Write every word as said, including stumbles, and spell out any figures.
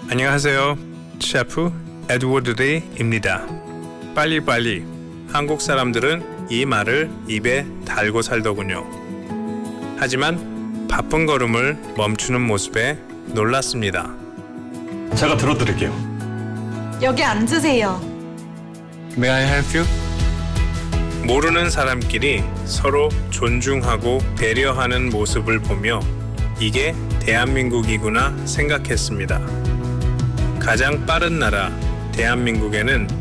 안녕하세요. 셰프 에드워드 리입니다. 빨리빨리. 한국 사람들은 이 말을 입에 달고 살더군요. 하지만 바쁜 걸음을 멈추는 모습에 놀랐습니다. 제가 들어드릴게요. 여기 앉으세요. May I help you? 모르는 사람끼리 서로 존중하고 배려하는 모습을 보며 이게 대한민국이구나 생각했습니다. 가장 빠른 나라 대한민국에는